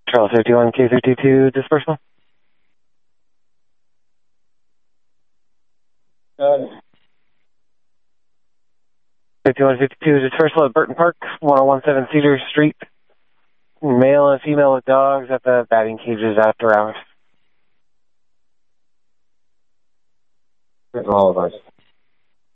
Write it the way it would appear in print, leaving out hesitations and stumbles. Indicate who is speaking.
Speaker 1: Charles 51, K52, dispersal. 5152, dispersal at Burton Park, 1017 Cedar Street. Male and female with dogs at the batting cages after hours.
Speaker 2: All of us.